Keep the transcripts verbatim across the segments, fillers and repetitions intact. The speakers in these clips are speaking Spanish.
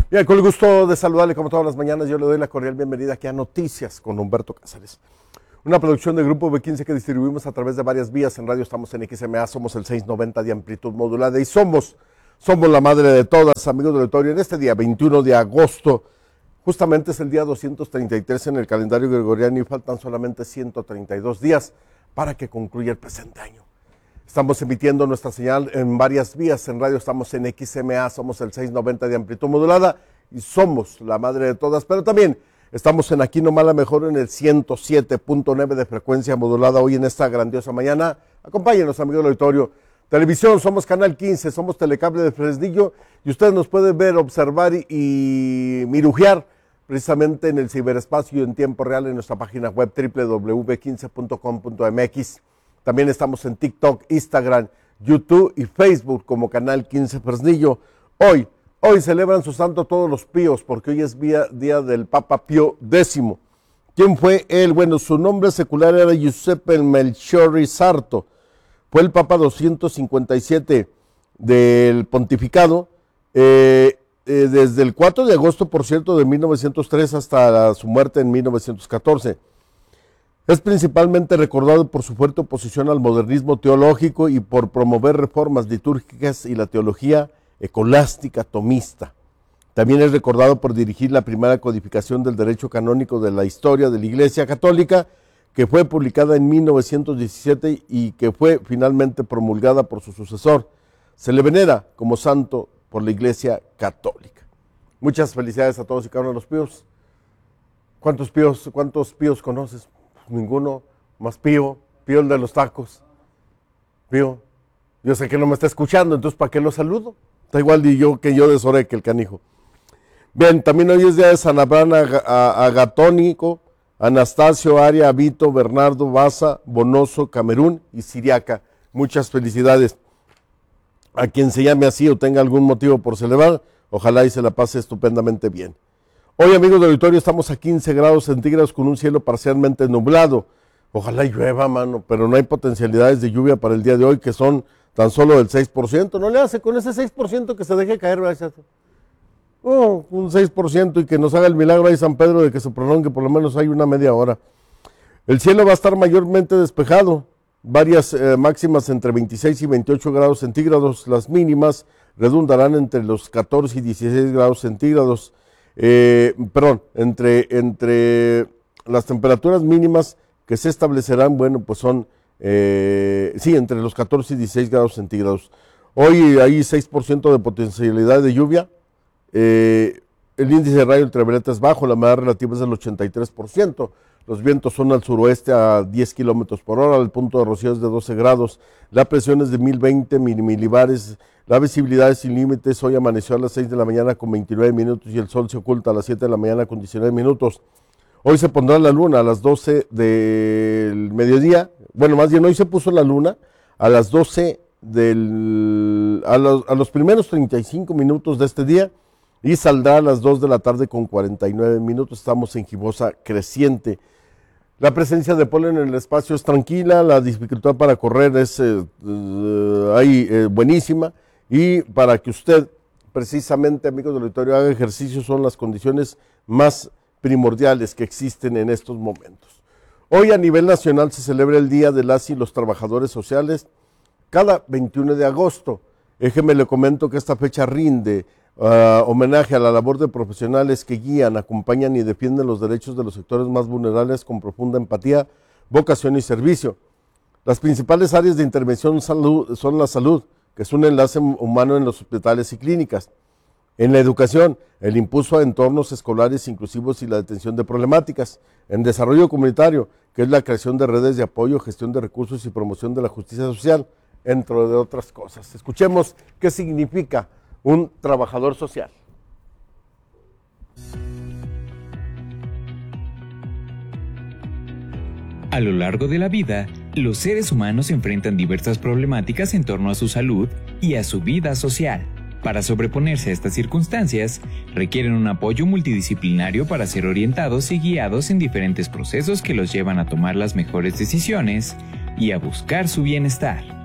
Bien, con el gusto de saludarle como todas las mañanas, yo le doy la cordial bienvenida aquí a Noticias con Humberto Cáceres. Una producción del Grupo B quince que distribuimos a través de varias vías. En radio estamos en X M A, somos el seiscientos noventa de amplitud modulada y somos, somos la madre de todas, amigos del auditorio. En este día, veintiuno de agosto, justamente es el día doscientos treinta y tres en el calendario gregoriano y faltan solamente ciento treinta y dos días para que concluya el presente año. Estamos emitiendo nuestra señal en varias vías. En radio estamos en X M A, somos el seiscientos noventa de amplitud modulada y somos la madre de todas, pero también estamos en Aquí Nomás La Mejor en el ciento siete punto nueve de frecuencia modulada hoy en esta grandiosa mañana. Acompáñenos, amigos del auditorio. Televisión, somos Canal quince, somos Telecable de Fresnillo y ustedes nos pueden ver, observar y, y mirujear precisamente en el ciberespacio en tiempo real en nuestra página web doble u doble u doble u punto b quince punto com punto m x. También estamos en TikTok, Instagram, YouTube y Facebook como Canal quince Fresnillo. Hoy, hoy celebran su santo todos los píos porque hoy es día, día del Papa Pío décimo. ¿Quién fue él? Bueno, su nombre secular era Giuseppe Melchiorre Sarto. Fue el Papa doscientos cincuenta y siete del pontificado, eh, eh, desde el cuatro de agosto, por cierto, de mil novecientos tres hasta su muerte en mil novecientos catorce. Es principalmente recordado por su fuerte oposición al modernismo teológico y por promover reformas litúrgicas y la teología escolástica tomista. También es recordado por dirigir la primera codificación del derecho canónico de la historia de la Iglesia Católica, que fue publicada en mil novecientos diecisiete y que fue finalmente promulgada por su sucesor. Se le venera como santo por la Iglesia Católica. Muchas felicidades a todos y cada uno de los píos. ¿Cuántos píos, cuántos píos conoces? Ninguno. Más Pío, Pío el de los tacos. Pío, yo sé que no me está escuchando, entonces ¿para qué lo saludo? Está igual de yo que yo de Soreque, el canijo. Bien, también hoy es día de San Abraham Agatónico, Anastasio, Aria, Vito, Bernardo, Baza, Bonoso, Camerún y Siriaca. Muchas felicidades. A quien se llame así o tenga algún motivo por celebrar, ojalá y se la pase estupendamente bien. Hoy, amigos del auditorio, estamos a quince grados centígrados con un cielo parcialmente nublado. Ojalá llueva, mano, pero no hay potencialidades de lluvia para el día de hoy, que son tan solo del seis por ciento. No le hace con ese seis por ciento que se deje caer, ¿verdad? Oh, un seis por ciento y que nos haga el milagro ahí San Pedro de que se prolongue por lo menos hay una media hora. El cielo va a estar mayormente despejado, varias eh, máximas entre veintiséis y veintiocho grados centígrados, las mínimas redundarán entre los catorce y dieciséis grados centígrados. Eh, perdón, entre, entre las temperaturas mínimas que se establecerán, bueno, pues son, eh, sí, entre los catorce y dieciséis grados centígrados. Hoy hay seis por ciento de potencialidad de lluvia, eh, el índice de rayo ultravioleta es bajo, la humedad relativa es del ochenta y tres por ciento, los vientos son al suroeste a diez kilómetros por hora, el punto de rocío es de doce grados, la presión es de mil veinte milibares, la visibilidad es sin límites. Hoy amaneció a las seis de la mañana con veintinueve minutos y el sol se oculta a las siete de la mañana con diecinueve minutos. Hoy se pondrá la luna a las doce del mediodía, bueno, más bien hoy se puso la luna a las doce del, a los, a los primeros treinta y cinco minutos de este día y saldrá a las dos de la tarde con cuarenta y nueve minutos. Estamos en gibosa creciente. La presencia de polen en el espacio es tranquila, la dificultad para correr es eh, eh, ahí eh, buenísima. Y para que usted, precisamente, amigos del auditorio, haga ejercicio, son las condiciones más primordiales que existen en estos momentos. Hoy a nivel nacional se celebra el Día de las y los Trabajadores Sociales cada veintiuno de agosto. Déjeme le comento que esta fecha rinde uh, homenaje a la labor de profesionales que guían, acompañan y defienden los derechos de los sectores más vulnerables con profunda empatía, vocación y servicio. Las principales áreas de intervención salud, son la salud, que es un enlace humano en los hospitales y clínicas. En la educación, el impulso a entornos escolares inclusivos y la detención de problemáticas. En desarrollo comunitario, que es la creación de redes de apoyo, gestión de recursos y promoción de la justicia social, entre de otras cosas. Escuchemos qué significa un trabajador social. A lo largo de la vida, los seres humanos enfrentan diversas problemáticas en torno a su salud y a su vida social. Para sobreponerse a estas circunstancias, requieren un apoyo multidisciplinario para ser orientados y guiados en diferentes procesos que los llevan a tomar las mejores decisiones y a buscar su bienestar.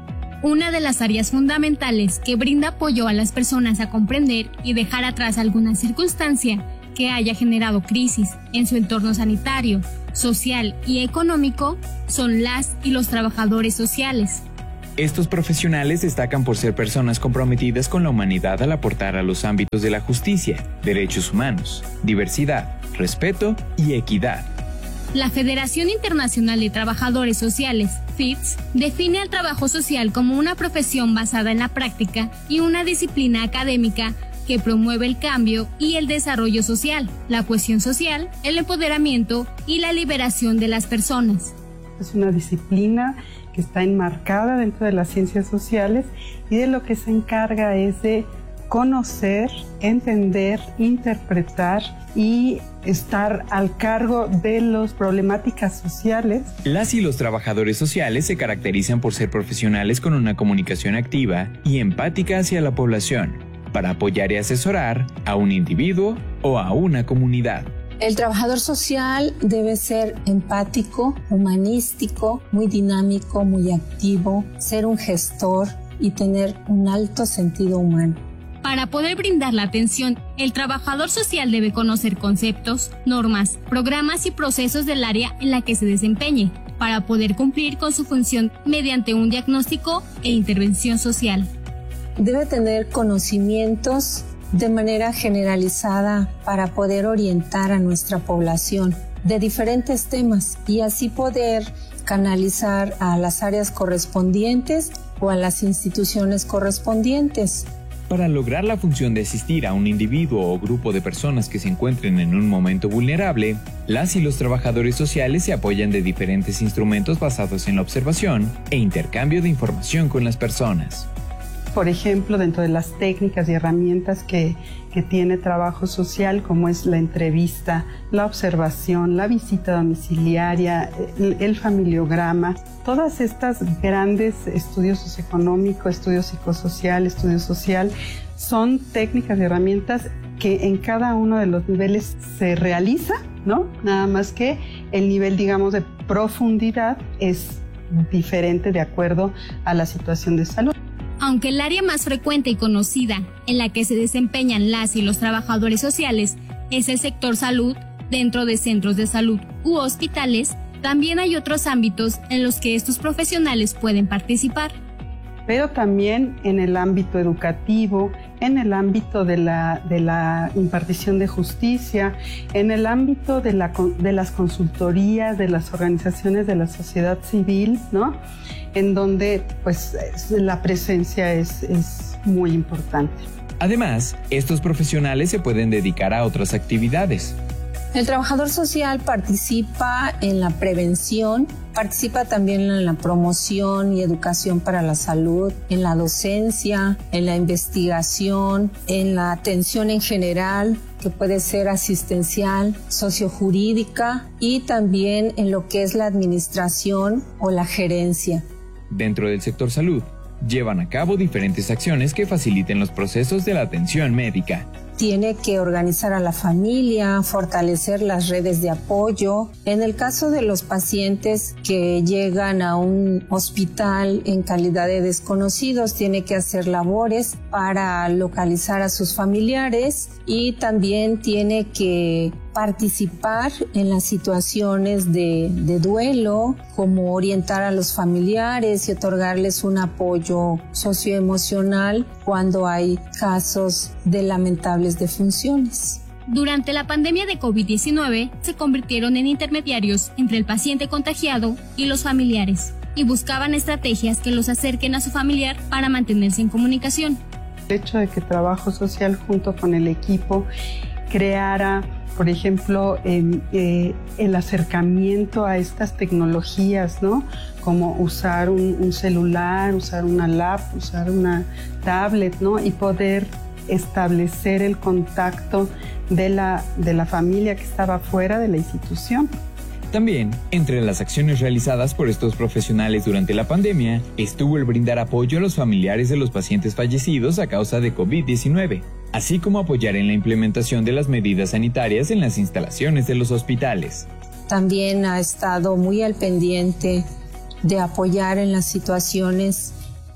Una de las áreas fundamentales que brinda apoyo a las personas a comprender y dejar atrás alguna circunstancia que haya generado crisis en su entorno sanitario, social y económico son las y los trabajadores sociales. Estos profesionales destacan por ser personas comprometidas con la humanidad al aportar a los ámbitos de la justicia, derechos humanos, diversidad, respeto y equidad. La Federación Internacional de Trabajadores Sociales, F I T S, define al trabajo social como una profesión basada en la práctica y una disciplina académica que promueve el cambio y el desarrollo social, la cohesión social, el empoderamiento y la liberación de las personas. Es una disciplina que está enmarcada dentro de las ciencias sociales y de lo que se encarga es de conocer, entender, interpretar y estar al cargo de las problemáticas sociales. Las y los trabajadores sociales se caracterizan por ser profesionales con una comunicación activa y empática hacia la población, para apoyar y asesorar a un individuo o a una comunidad. El trabajador social debe ser empático, humanístico, muy dinámico, muy activo, ser un gestor y tener un alto sentido humano. Para poder brindar la atención, el trabajador social debe conocer conceptos, normas, programas y procesos del área en la que se desempeñe, para poder cumplir con su función mediante un diagnóstico e intervención social. Debe tener conocimientos de manera generalizada para poder orientar a nuestra población de diferentes temas y así poder canalizar a las áreas correspondientes o a las instituciones correspondientes. Para lograr la función de asistir a un individuo o grupo de personas que se encuentren en un momento vulnerable, las y los trabajadores sociales se apoyan de diferentes instrumentos basados en la observación e intercambio de información con las personas. Por ejemplo, dentro de las técnicas y herramientas que, que tiene trabajo social, como es la entrevista, la observación, la visita domiciliaria, el, el familiograma, todas estas grandes estudios socioeconómicos, estudios psicosocial, estudio social, son técnicas y herramientas que en cada uno de los niveles se realiza, ¿no? Nada más que el nivel, digamos, de profundidad es diferente de acuerdo a la situación de salud. Aunque el área más frecuente y conocida en la que se desempeñan las y los trabajadores sociales es el sector salud, dentro de centros de salud u hospitales, también hay otros ámbitos en los que estos profesionales pueden participar. Pero también en el ámbito educativo, en el ámbito de la, de la impartición de justicia, en el ámbito de, la, de las consultorías, de las organizaciones de la sociedad civil, ¿no? En donde pues la presencia es, es muy importante. Además, estos profesionales se pueden dedicar a otras actividades. El trabajador social participa en la prevención, participa también en la promoción y educación para la salud, en la docencia, en la investigación, en la atención en general, que puede ser asistencial, sociojurídica y también en lo que es la administración o la gerencia. Dentro del sector salud, llevan a cabo diferentes acciones que faciliten los procesos de la atención médica. Tiene que organizar a la familia, fortalecer las redes de apoyo. En el caso de los pacientes que llegan a un hospital en calidad de desconocidos, tiene que hacer labores para localizar a sus familiares y también tiene que participar en las situaciones de, de duelo, como orientar a los familiares y otorgarles un apoyo socioemocional cuando hay casos de lamentables defunciones. Durante la pandemia de COVID diecinueve, se convirtieron en intermediarios entre el paciente contagiado y los familiares y buscaban estrategias que los acerquen a su familiar para mantenerse en comunicación. El hecho de que Trabajo Social junto con el equipo creara, por ejemplo, eh, eh, el acercamiento a estas tecnologías, ¿no? Como usar un, un celular, usar una lap, usar una tablet, ¿no? Y poder establecer el contacto de la, de la familia que estaba fuera de la institución. También, entre las acciones realizadas por estos profesionales durante la pandemia, estuvo el brindar apoyo a los familiares de los pacientes fallecidos a causa de COVID diecinueve, así como apoyar en la implementación de las medidas sanitarias en las instalaciones de los hospitales. También ha estado muy al pendiente de apoyar en las situaciones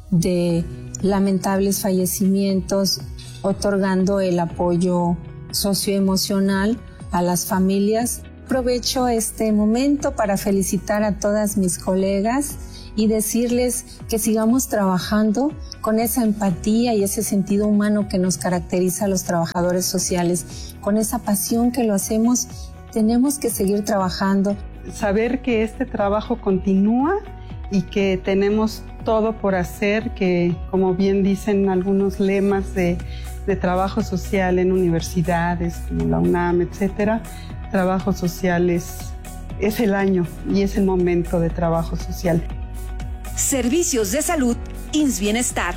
de lamentables fallecimientos, otorgando el apoyo socioemocional a las familias. Aprovecho este momento para felicitar a todas mis colegas y decirles que sigamos trabajando con esa empatía y ese sentido humano que nos caracteriza a los trabajadores sociales, con esa pasión que lo hacemos. Tenemos que seguir trabajando. Saber que este trabajo continúa y que tenemos todo por hacer, que como bien dicen algunos lemas de, de trabajo social en universidades como la UNAM, etcétera, trabajo social es, es el año y es el momento de trabajo social. Servicios de Salud, I M S S Bienestar.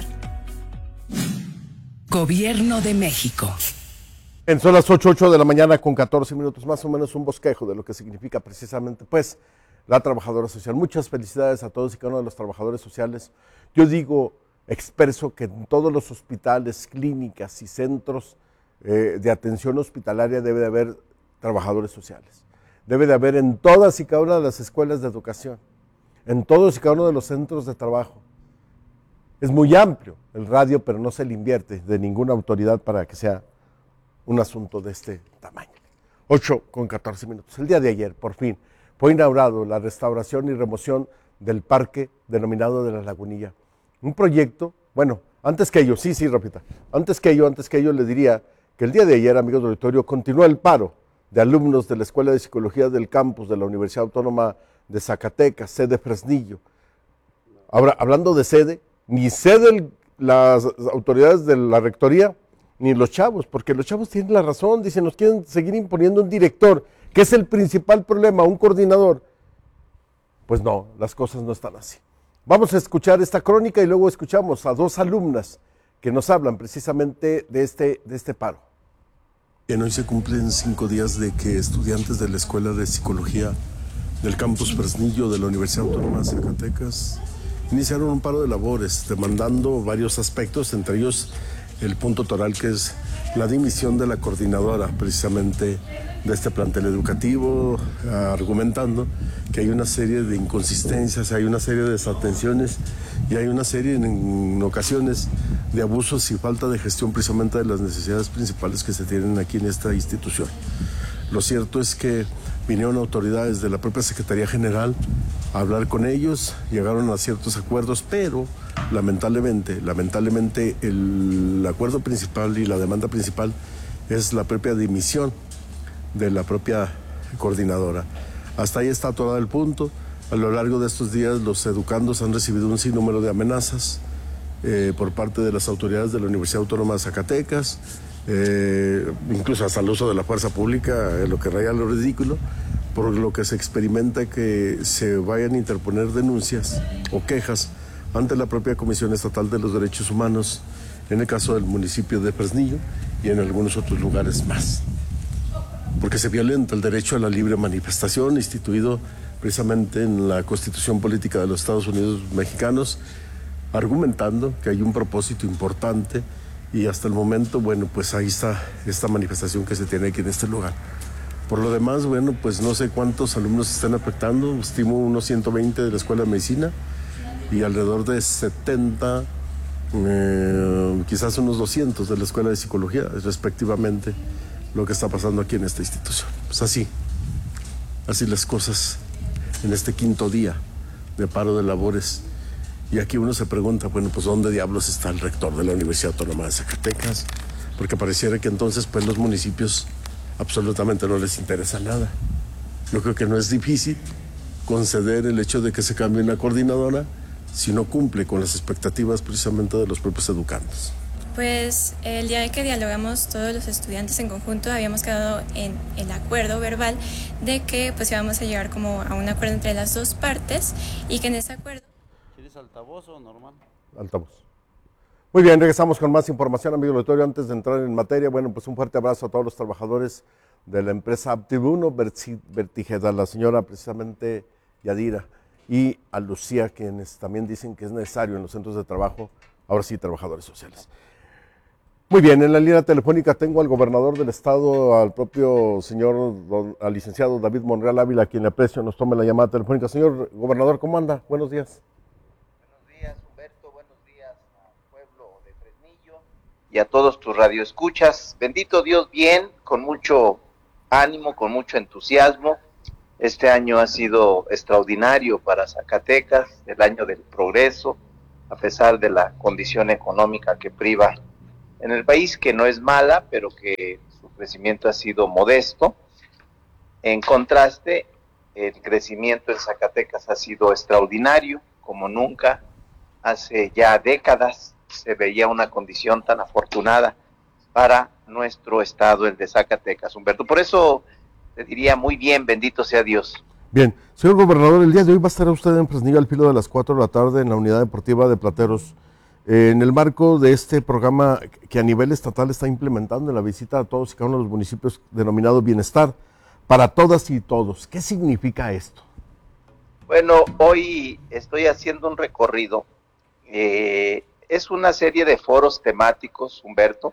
Gobierno de México. En son las ocho, ocho de la mañana con catorce minutos, más o menos un bosquejo de lo que significa precisamente, pues, la trabajadora social. Muchas felicidades a todos y cada uno de los trabajadores sociales. Yo digo, expreso que en todos los hospitales, clínicas y centros eh, de atención hospitalaria debe de haber trabajadores sociales. Debe de haber en todas y cada una de las escuelas de educación, en todos y cada uno de los centros de trabajo. Es muy amplio el radio, pero no se le invierte de ninguna autoridad para que sea un asunto de este tamaño. ocho con catorce minutos. El día de ayer, por fin, fue inaugurado la restauración y remoción del parque denominado de la Lagunilla. Un proyecto, bueno, antes que ello, sí, sí, Rapita, antes que ello, antes que ello le diría que el día de ayer, amigos del auditorio, continuó el paro de alumnos de la Escuela de Psicología del campus de la Universidad Autónoma de Zacatecas, sede Fresnillo. Ahora, hablando de sede, ni sede las autoridades de la rectoría, ni los chavos, porque los chavos tienen la razón, dicen, nos quieren seguir imponiendo un director, que es el principal problema, un coordinador. Pues no, las cosas no están así. Vamos a escuchar esta crónica y luego escuchamos a dos alumnas que nos hablan precisamente de este, de este paro. Bien, hoy se cumplen cinco días de que estudiantes de la Escuela de Psicología del campus Fresnillo de la Universidad Autónoma de Zacatecas iniciaron un paro de labores, demandando varios aspectos, entre ellos el punto toral, que es la dimisión de la coordinadora precisamente de este plantel educativo, argumentando que hay una serie de inconsistencias, hay una serie de desatenciones y hay una serie en, en ocasiones de abusos y falta de gestión precisamente de las necesidades principales que se tienen aquí en esta institución. Lo cierto es que vinieron autoridades de la propia Secretaría General a hablar con ellos, llegaron a ciertos acuerdos, pero lamentablemente, lamentablemente el acuerdo principal y la demanda principal es la propia dimisión de la propia coordinadora. Hasta ahí está todo el punto. A lo largo de estos días los educandos han recibido un sinnúmero de amenazas eh, por parte de las autoridades de la Universidad Autónoma de Zacatecas, eh, incluso hasta el uso de la fuerza pública, eh, lo que raya lo ridículo, por lo que se experimenta que se vayan a interponer denuncias o quejas ante la propia Comisión Estatal de los Derechos Humanos, en el caso del municipio de Fresnillo y en algunos otros lugares más. Porque se violenta el derecho a la libre manifestación instituido precisamente en la Constitución Política de los Estados Unidos Mexicanos, argumentando que hay un propósito importante y hasta el momento, bueno, pues ahí está esta manifestación que se tiene aquí en este lugar. Por lo demás, bueno, pues no sé cuántos alumnos están afectando, estimo unos ciento veinte de la Escuela de Medicina y alrededor de setenta, eh, quizás unos doscientos de la Escuela de Psicología, respectivamente, lo que está pasando aquí en esta institución. Pues así, así las cosas en este quinto día de paro de labores. Y aquí uno se pregunta, bueno, pues ¿dónde diablos está el rector de la Universidad Autónoma de Zacatecas? Porque pareciera que entonces, pues los municipios absolutamente no les interesa nada. Yo creo que no es difícil conceder el hecho de que se cambie una coordinadora si no cumple con las expectativas precisamente de los propios educandos. Pues el día de que dialogamos todos los estudiantes en conjunto habíamos quedado en el acuerdo verbal de que pues íbamos a llegar como a un acuerdo entre las dos partes y que en ese acuerdo... ¿Quieres altavoz o normal? Altavoz. Muy bien, regresamos con más información, amigo auditorio. Antes de entrar en materia, bueno, pues un fuerte abrazo a todos los trabajadores de la empresa Aptibuno, Vertigeda, la señora precisamente Yadira y a Lucía, quienes también dicen que es necesario en los centros de trabajo, ahora sí, trabajadores sociales. Muy bien, en la línea telefónica tengo al gobernador del estado, al propio señor, don, al licenciado David Monreal Ávila, a quien le aprecio, nos tome la llamada telefónica. Señor gobernador, ¿cómo anda? Buenos días. Buenos días, Humberto, buenos días y a todos tus radioescuchas. Bendito Dios, bien, con mucho ánimo, con mucho entusiasmo. Este año ha sido extraordinario para Zacatecas, el año del progreso, a pesar de la condición económica que priva en el país, que no es mala, pero que su crecimiento ha sido modesto. En contraste, el crecimiento en Zacatecas ha sido extraordinario, como nunca. Hace ya décadas se veía una condición tan afortunada para nuestro estado, el de Zacatecas, Humberto. Por eso te diría muy bien, bendito sea Dios. Bien, señor gobernador, el día de hoy va a estar usted en Fresnillo al filo de las cuatro de la tarde en la unidad deportiva de Plateros, eh, en el marco de este programa que a nivel estatal está implementando en la visita a todos y cada uno de los municipios denominado Bienestar para todas y todos. ¿Qué significa esto? Bueno, hoy estoy haciendo un recorrido. Eh, es una serie de foros temáticos, Humberto,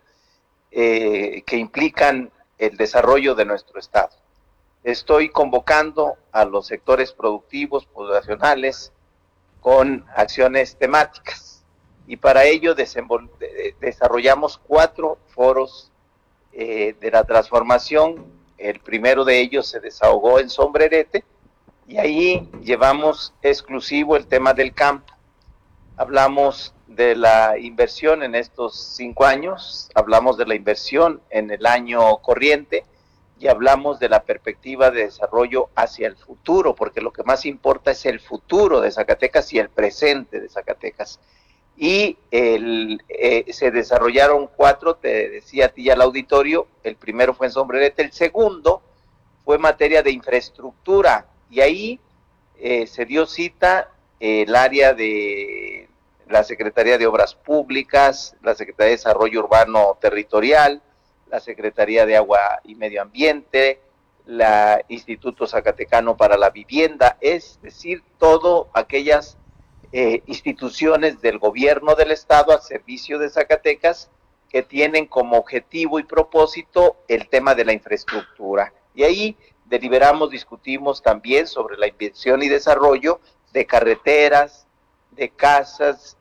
eh, que implican el desarrollo de nuestro estado. Estoy convocando a los sectores productivos, poblacionales, con acciones temáticas. Y para ello desarrollamos cuatro foros eh, de la transformación. El primero de ellos se desahogó en Sombrerete, y ahí llevamos exclusivo el tema del campo. Hablamos de la inversión en estos cinco años, hablamos de la inversión en el año corriente y hablamos de la perspectiva de desarrollo hacia el futuro, porque lo que más importa es el futuro de Zacatecas y el presente de Zacatecas. Y el, eh, se desarrollaron cuatro, te decía a ti y al auditorio. El primero fue en Sombrerete, el segundo fue en materia de infraestructura, y ahí eh, se dio cita eh, el área de la Secretaría de Obras Públicas, la Secretaría de Desarrollo Urbano Territorial, la Secretaría de Agua y Medio Ambiente, la Instituto Zacatecano para la Vivienda, es decir, todas aquellas Eh, instituciones del gobierno del estado al servicio de Zacatecas que tienen como objetivo y propósito el tema de la infraestructura. Y ahí deliberamos, discutimos también sobre la inversión y desarrollo de carreteras, de casas,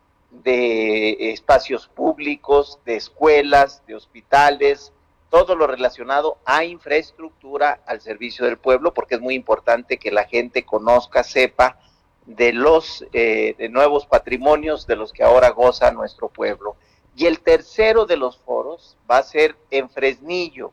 de espacios públicos, de escuelas, de hospitales, todo lo relacionado a infraestructura al servicio del pueblo, porque es muy importante que la gente conozca, sepa de los eh, de nuevos patrimonios de los que ahora goza nuestro pueblo. Y el tercero de los foros va a ser en Fresnillo.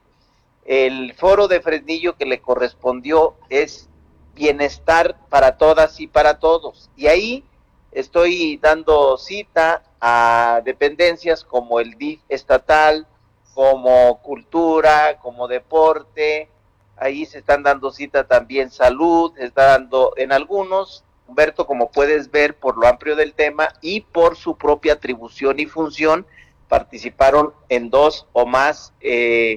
El foro de Fresnillo que le correspondió es Bienestar para todas y para todos. Y ahí estoy dando cita a dependencias como el D I F estatal, como Cultura, como Deporte. Ahí se están dando cita también Salud, se está dando en algunos, Humberto, como puedes ver por lo amplio del tema y por su propia atribución y función, participaron en dos o más eh,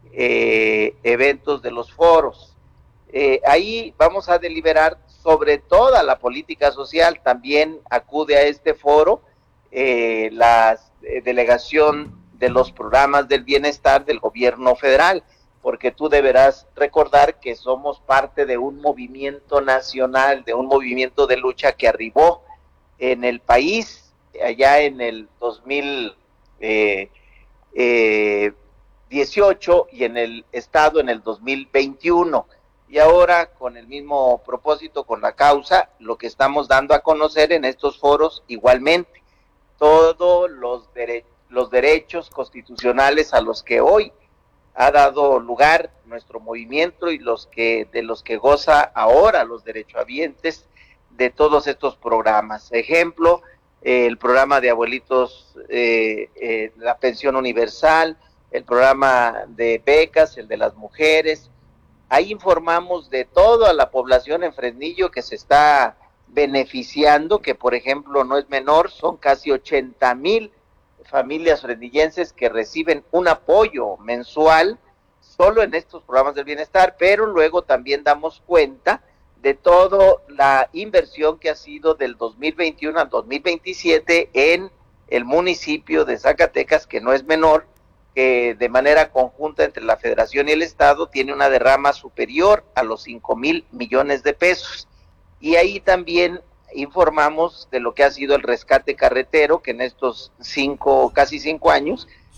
eh, eventos de los foros. Eh, ahí vamos a deliberar sobre toda la política social. También acude a este foro eh, la eh, delegación de los programas del bienestar del gobierno federal, porque tú deberás recordar que somos parte de un movimiento nacional, de un movimiento de lucha que arribó en el país allá en el dos mil dieciocho y en el estado en el dos mil veintiuno. Y ahora, con el mismo propósito, con la causa, lo que estamos dando a conocer en estos foros igualmente, todos los, dere- los derechos constitucionales a los que hoy ha dado lugar nuestro movimiento y los que de los que goza ahora los derechohabientes de todos estos programas. Ejemplo, eh, el programa de abuelitos, eh, eh, la pensión universal, el programa de becas, el de las mujeres. Ahí informamos de toda la población en Fresnillo que se está beneficiando, que por ejemplo no es menor, son casi ochenta mil familias fresnillenses que reciben un apoyo mensual solo en estos programas del bienestar, pero luego también damos cuenta de toda la inversión que ha sido del dos mil veintiuno al dos mil veintisiete en el municipio de Zacatecas, que no es menor, que de manera conjunta entre la Federación y el Estado tiene una derrama superior a los cinco mil millones de pesos. Y ahí también informamos de lo que ha sido el rescate carretero, que en estos cinco, casi cinco años,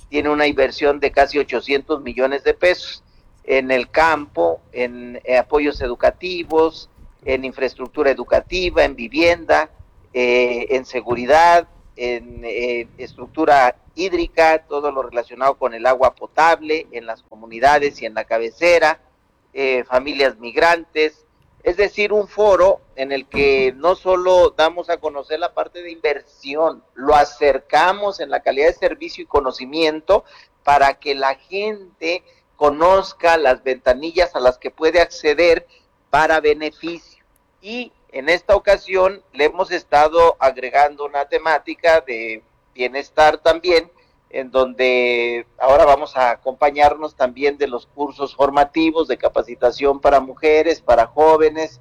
tiene una inversión de casi ochocientos millones de pesos en el campo, en, en apoyos educativos, en infraestructura educativa, en vivienda, eh, en seguridad, en eh, estructura hídrica, todo lo relacionado con el agua potable en las comunidades y en la cabecera, eh, familias migrantes, es decir, un foro en el que no solo damos a conocer la parte de inversión, lo acercamos en la calidad de servicio y conocimiento para que la gente conozca las ventanillas a las que puede acceder para beneficio. Y en esta ocasión le hemos estado agregando una temática de bienestar también, en donde ahora vamos a acompañarnos también de los cursos formativos de capacitación para mujeres, para jóvenes,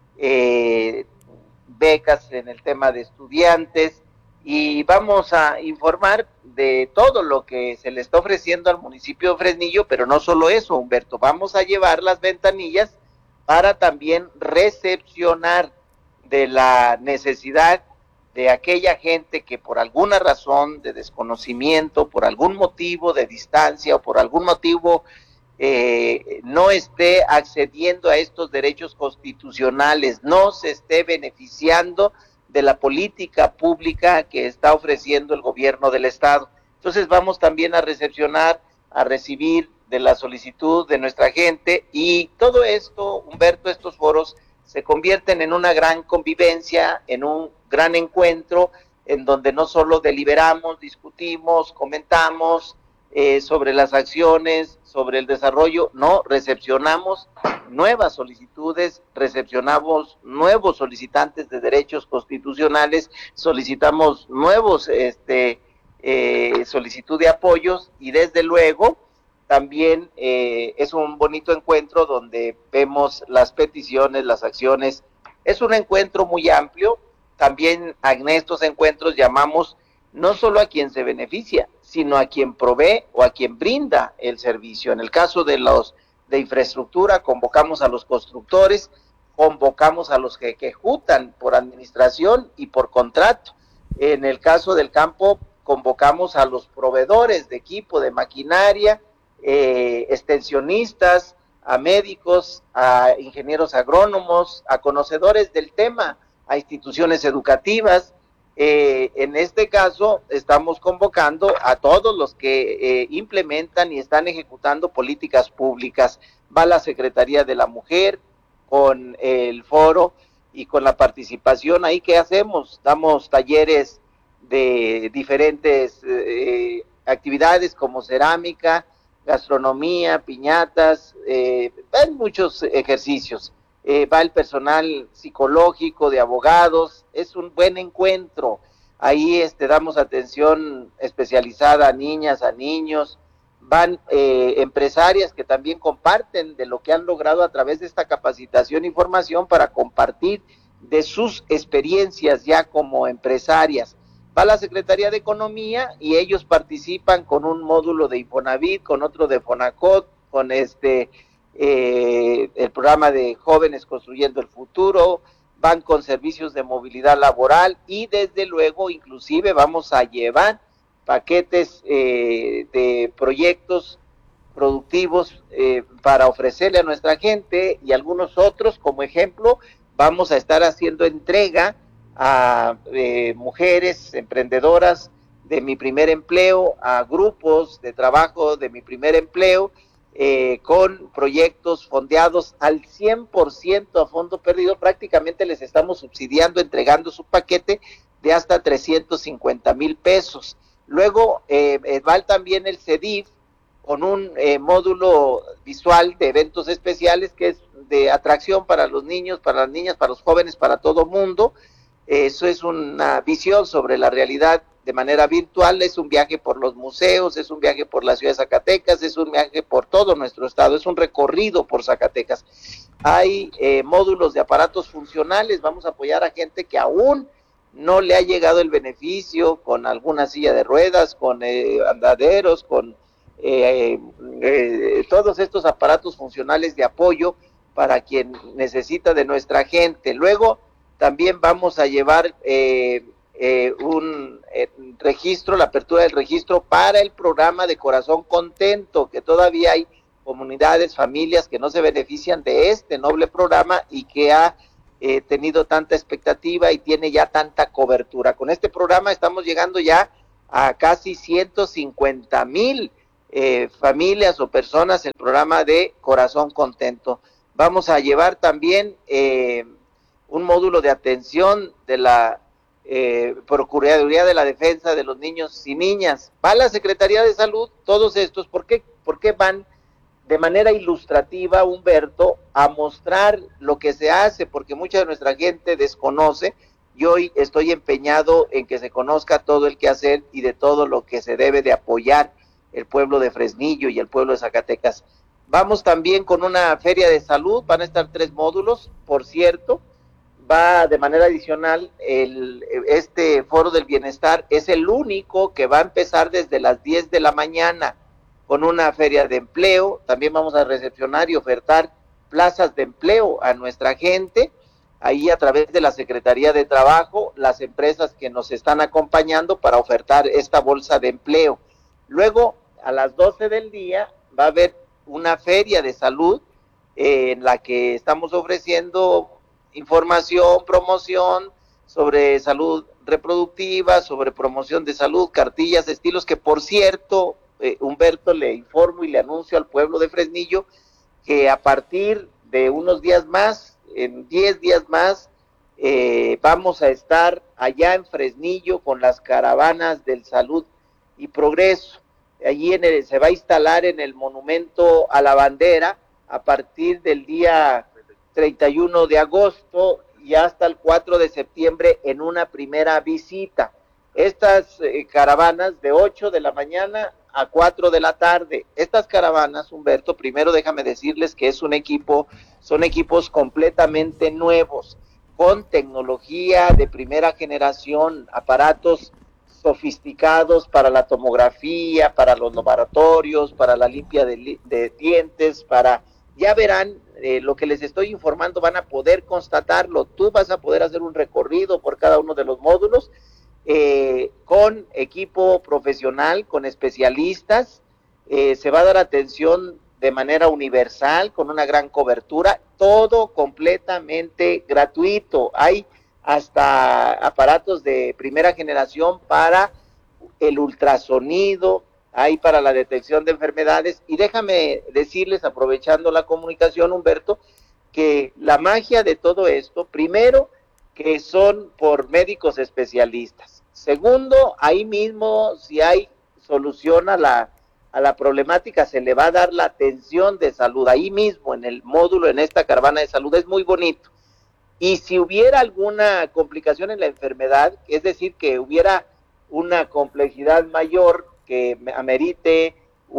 eh, becas en el tema de estudiantes, y vamos a informar de todo lo que se le está ofreciendo al municipio de Fresnillo, pero no solo eso, Humberto, vamos a llevar las ventanillas para también recepcionar de la necesidad de aquella gente que por alguna razón de desconocimiento, por algún motivo de distancia o por algún motivo eh, no esté accediendo a estos derechos constitucionales, no se esté beneficiando de la política pública que está ofreciendo el gobierno del estado. Entonces vamos también a recepcionar, a recibir de la solicitud de nuestra gente, y todo esto, Humberto, estos foros se convierten en una gran convivencia, en un gran encuentro, en donde no solo deliberamos, discutimos, comentamos eh, sobre las acciones, sobre el desarrollo, no, recepcionamos nuevas solicitudes, recepcionamos nuevos solicitantes de derechos constitucionales, solicitamos nuevos este, eh, solicitud de apoyos, y desde luego también eh, es un bonito encuentro donde vemos las peticiones, las acciones. Es un encuentro muy amplio. También en estos encuentros llamamos no solo a quien se beneficia, sino a quien provee o a quien brinda el servicio. En el caso de los de infraestructura, convocamos a los constructores, convocamos a los que ejecutan por administración y por contrato. En el caso del campo, convocamos a los proveedores de equipo, de maquinaria, eh, extensionistas, a médicos, a ingenieros agrónomos, a conocedores del tema, a instituciones educativas. Eh, en este caso estamos convocando a todos los que eh, implementan y están ejecutando políticas públicas. Va la Secretaría de la Mujer con el foro y con la participación. Ahí, ¿qué hacemos? Damos talleres de diferentes eh, actividades como cerámica, gastronomía, piñatas, eh, hay muchos ejercicios. Eh, va el personal psicológico, de abogados, es un buen encuentro. Ahí este, damos atención especializada a niñas, a niños, van eh, empresarias que también comparten de lo que han logrado a través de esta capacitación y formación para compartir de sus experiencias ya como empresarias. Va la Secretaría de Economía y ellos participan con un módulo de Infonavit, con otro de Fonacot, con este eh, el programa de Jóvenes Construyendo el Futuro, van con servicios de movilidad laboral y desde luego inclusive vamos a llevar paquetes eh, de proyectos productivos eh, para ofrecerle a nuestra gente, y algunos otros, como ejemplo, vamos a estar haciendo entrega a eh, mujeres emprendedoras de Mi Primer Empleo, a grupos de trabajo de Mi Primer Empleo, eh, con proyectos fondeados al cien por ciento a fondo perdido. Prácticamente les estamos subsidiando, entregando su paquete de hasta trescientos cincuenta mil pesos. Luego eh, va también el CEDIF con un eh, módulo visual de eventos especiales que es de atracción para los niños, para las niñas, para los jóvenes, para todo mundo. Eso es una visión sobre la realidad de manera virtual, es un viaje por los museos, es un viaje por la ciudad de Zacatecas, es un viaje por todo nuestro estado, es un recorrido por Zacatecas. Hay eh, módulos de aparatos funcionales, vamos a apoyar a gente que aún no le ha llegado el beneficio, con alguna silla de ruedas, con eh, andaderos, con eh, eh, todos estos aparatos funcionales de apoyo para quien necesita de nuestra gente. Luego también vamos a llevar eh, eh, un eh, registro, la apertura del registro para el programa de Corazón Contento, que todavía hay comunidades, familias que no se benefician de este noble programa y que ha eh, tenido tanta expectativa y tiene ya tanta cobertura. Con este programa estamos llegando ya a casi ciento cincuenta mil eh, familias o personas en el programa de Corazón Contento. Vamos a llevar también eh, un módulo de atención de la eh, Procuraduría de la Defensa de los Niños y Niñas. Va la Secretaría de Salud, todos estos, ¿por qué, por qué van de manera ilustrativa, Humberto, a mostrar lo que se hace? Porque mucha de nuestra gente desconoce, y hoy estoy empeñado en que se conozca todo el quehacer y de todo lo que se debe de apoyar el pueblo de Fresnillo y el pueblo de Zacatecas. Vamos también con una feria de salud, van a estar tres módulos, por cierto. Va de manera adicional el, este foro del bienestar, es el único que va a empezar desde las diez de la mañana con una feria de empleo. También vamos a recepcionar y ofertar plazas de empleo a nuestra gente, ahí a través de la Secretaría de Trabajo, las empresas que nos están acompañando para ofertar esta bolsa de empleo. Luego, a las doce del día, va a haber una feria de salud eh, en la que estamos ofreciendo información, promoción sobre salud reproductiva, sobre promoción de salud, cartillas, estilos, que por cierto, eh, Humberto, le informo y le anuncio al pueblo de Fresnillo que a partir de unos días más, en diez días más, eh, vamos a estar allá en Fresnillo con las caravanas del Salud y Progreso. Allí en el, se va a instalar en el Monumento a la Bandera a partir del día treinta y uno de agosto y hasta el cuatro de septiembre en una primera visita. Estas eh, caravanas de ocho de la mañana a cuatro de la tarde. Estas caravanas, Humberto, primero déjame decirles que es un equipo, son equipos completamente nuevos, con tecnología de primera generación, aparatos sofisticados para la tomografía, para los laboratorios, para la limpia de, de dientes, para, ya verán, eh, lo que les estoy informando van a poder constatarlo. Tú vas a poder hacer un recorrido por cada uno de los módulos eh, con equipo profesional, con especialistas. Eh, se va a dar atención de manera universal, con una gran cobertura, todo completamente gratuito. Hay hasta aparatos de primera generación para el ultrasonido, hay para la detección de enfermedades. Y déjame decirles, aprovechando la comunicación, Humberto, que la magia de todo esto, primero, que son por médicos especialistas. Segundo, ahí mismo, si hay solución a la, a la problemática, se le va a dar la atención de salud, ahí mismo en el módulo, en esta caravana de salud. Es muy bonito. Y si hubiera alguna complicación en la enfermedad, es decir, que hubiera una complejidad mayor que amerite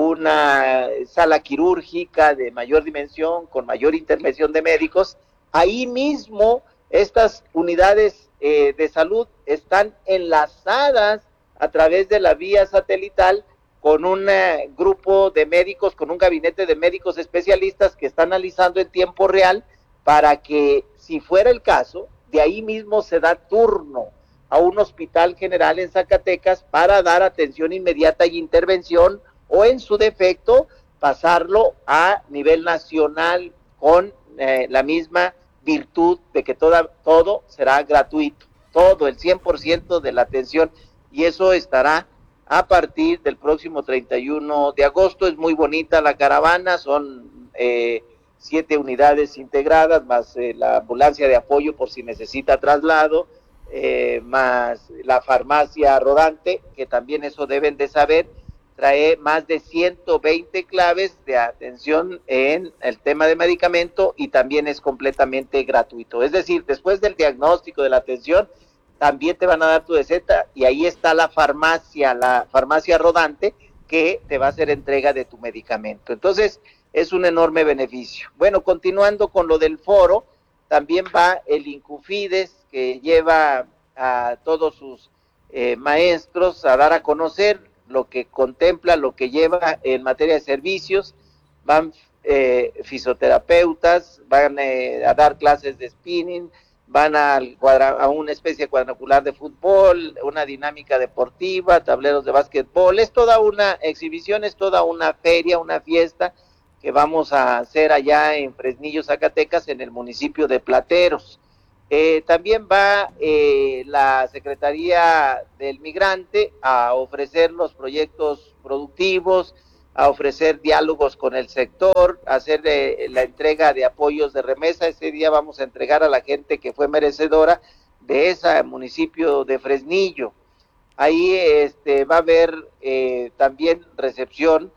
una sala quirúrgica de mayor dimensión, con mayor intervención de médicos, ahí mismo estas unidades eh, de salud están enlazadas a través de la vía satelital con un eh, grupo de médicos, con un gabinete de médicos especialistas que están analizando en tiempo real para que, si fuera el caso, de ahí mismo se da turno a un hospital general en Zacatecas para dar atención inmediata y intervención, o en su defecto pasarlo a nivel nacional con eh, la misma virtud de que toda, todo será gratuito, todo, el cien por ciento de la atención, y eso estará a partir del próximo treinta y uno de agosto. Es muy bonita la caravana, son eh, siete unidades integradas, más eh, la ambulancia de apoyo por si necesita traslado, Eh, más la farmacia rodante, que también eso deben de saber, trae más de ciento veinte claves de atención en el tema de medicamento, y también es completamente gratuito. Es decir, después del diagnóstico, de la atención, también te van a dar tu receta, y ahí está la farmacia, la farmacia rodante, que te va a hacer entrega de tu medicamento. Entonces, es un enorme beneficio. Bueno, continuando con lo del foro, también va el Incufides, que lleva a todos sus eh, maestros a dar a conocer lo que contempla, lo que lleva en materia de servicios. Van eh, fisioterapeutas, van eh, a dar clases de spinning, van al cuadra, a una especie de cuadrangular de fútbol, una dinámica deportiva, tableros de básquetbol, es toda una exhibición, es toda una feria, una fiesta que vamos a hacer allá en Fresnillo, Zacatecas, en el municipio de Plateros. Eh, también va eh, la Secretaría del Migrante a ofrecer los proyectos productivos, a ofrecer diálogos con el sector, a hacer eh, la entrega de apoyos de remesa. Ese día vamos a entregar a la gente que fue merecedora de ese municipio de Fresnillo. Ahí este, va a haber eh, también recepción,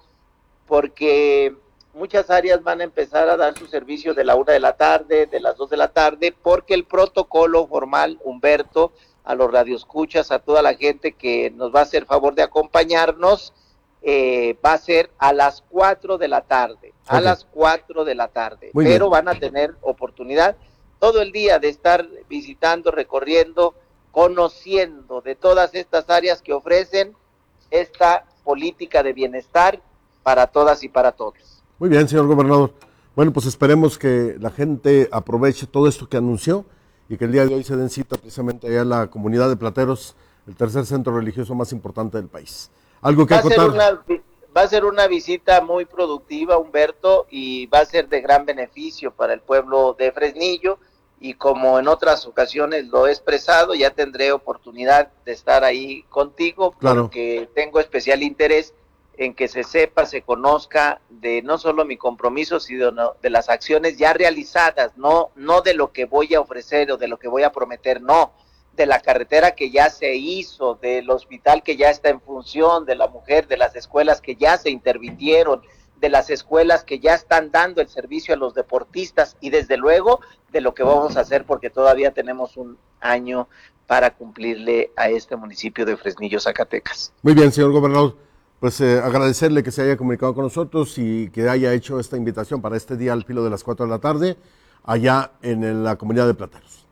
porque muchas áreas van a empezar a dar su servicio de la una de la tarde, de las dos de la tarde, porque el protocolo formal, Humberto, a los radioescuchas, a toda la gente que nos va a hacer favor de acompañarnos, eh, va a ser a las cuatro de la tarde, a okay. las cuatro de la tarde, Muy pero bien. Van a tener oportunidad todo el día de estar visitando, recorriendo, conociendo de todas estas áreas que ofrecen esta política de bienestar para todas y para todos. Muy bien, señor gobernador. Bueno, pues esperemos que la gente aproveche todo esto que anunció y que el día de hoy se den cita precisamente allá en la comunidad de Plateros, el tercer centro religioso más importante del país. ¿Algo que acotar? Va a ser una, va a ser una visita muy productiva, Humberto, y va a ser de gran beneficio para el pueblo de Fresnillo, y como en otras ocasiones lo he expresado, ya tendré oportunidad de estar ahí contigo, claro. porque tengo especial interés en que se sepa, se conozca de no solo mi compromiso, sino de las acciones ya realizadas, no, no de lo que voy a ofrecer o de lo que voy a prometer, no, de la carretera que ya se hizo, del hospital que ya está en función, de la mujer, de las escuelas que ya se intervinieron, de las escuelas que ya están dando el servicio a los deportistas y desde luego de lo que vamos a hacer, porque todavía tenemos un año para cumplirle a este municipio de Fresnillo, Zacatecas. Muy bien, señor gobernador. Pues eh, agradecerle que se haya comunicado con nosotros y que haya hecho esta invitación para este día al filo de las cuatro de la tarde, allá en, en la comunidad de Plateros.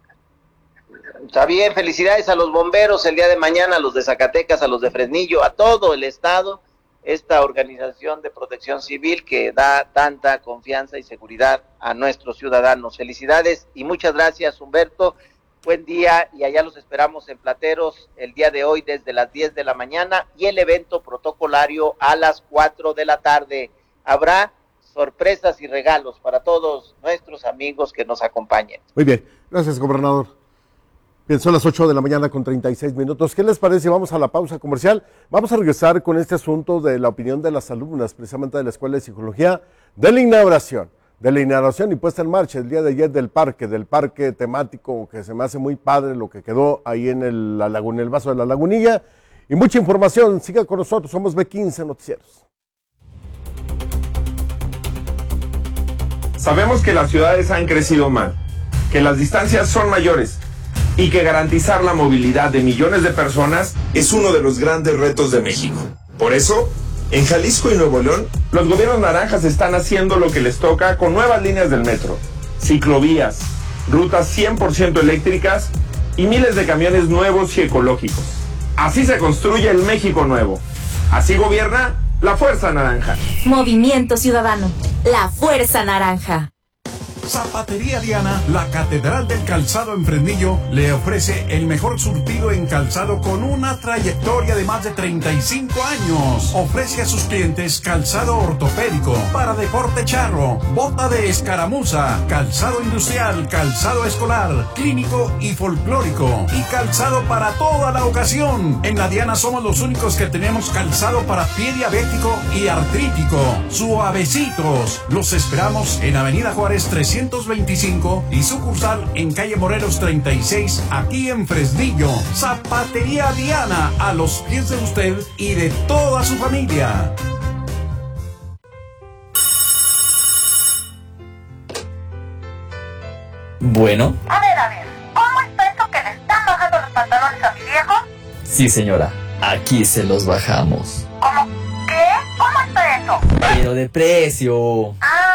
Está bien, felicidades a los bomberos el día de mañana, a los de Zacatecas, a los de Fresnillo, a todo el estado, esta organización de protección civil que da tanta confianza y seguridad a nuestros ciudadanos. Felicidades y muchas gracias, Humberto. Buen día y allá los esperamos en Plateros el día de hoy desde las diez de la mañana y el evento protocolario a las cuatro de la tarde. Habrá sorpresas y regalos para todos nuestros amigos que nos acompañen. Muy bien, gracias gobernador. Bien, son las ocho de la mañana con treinta y seis minutos. ¿Qué les parece? Vamos a la pausa comercial. Vamos a regresar con este asunto de la opinión de las alumnas, precisamente de la Escuela de Psicología, de la inauguración. de la inauguración y puesta en marcha el día de ayer del parque, del parque temático, que se me hace muy padre lo que quedó ahí en el, la laguna, el vaso de la Lagunilla. Y mucha información, siga con nosotros, somos B quince Noticieros. Sabemos que las ciudades han crecido mal, que las distancias son mayores y que garantizar la movilidad de millones de personas es uno de los grandes retos de México. Por eso, en Jalisco y Nuevo León, los gobiernos naranjas están haciendo lo que les toca con nuevas líneas del metro, ciclovías, rutas cien por ciento eléctricas y miles de camiones nuevos y ecológicos. Así se construye el México nuevo. Así gobierna la Fuerza Naranja. Movimiento Ciudadano, la Fuerza Naranja. Zapatería Diana, la catedral del calzado en Fresnillo, le ofrece el mejor surtido en calzado con una trayectoria de más de treinta y cinco años. Ofrece a sus clientes calzado ortopédico, para deporte charro, bota de escaramuza, calzado industrial, calzado escolar, clínico y folclórico, y calzado para toda la ocasión. En la Diana somos los únicos que tenemos calzado para pie diabético y artrítico. Suavecitos. Los esperamos en Avenida Juárez trescientos veinticinco y sucursal en calle Morelos treinta y seis, aquí en Fresnillo. Zapatería Diana, a los pies de usted y de toda su familia. Bueno. A ver, a ver, ¿cómo está eso que le están bajando los pantalones a mi viejo? Sí, señora, aquí se los bajamos. ¿Cómo? ¿Qué? ¿Cómo está eso? Pero de precio. Ah,